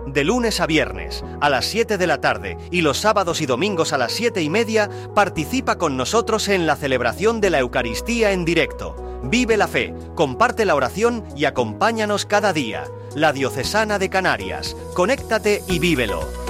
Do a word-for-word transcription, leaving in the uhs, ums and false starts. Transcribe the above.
De lunes a viernes, a las siete de la tarde y los sábados y domingos a las siete y media, participa con nosotros en la celebración de la Eucaristía en directo. Vive la fe, comparte la oración y acompáñanos cada día. La Diocesana de Canarias. Conéctate y vívelo.